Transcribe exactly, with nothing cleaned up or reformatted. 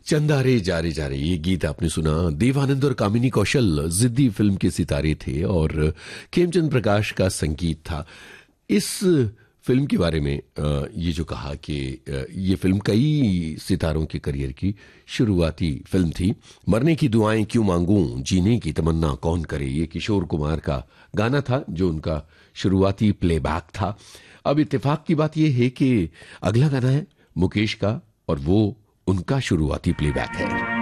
चंदा रे जा रे जा रे, ये गीत आपने सुना। देवानंद और कामिनी कौशल जिद्दी फिल्म के सितारे थे और खेमचंद प्रकाश का संगीत था। इस फिल्म के बारे में ये जो कहा कि ये फिल्म कई सितारों के करियर की शुरुआती फिल्म थी। मरने की दुआएं क्यों मांगूं, जीने की तमन्ना कौन करे, ये किशोर कुमार का गाना था जो उनका शुरुआती प्लेबैक था। अब इत्तेफाक की बात यह है कि अगला गाना है मुकेश का और वो उनका शुरुआती प्लेबैक है।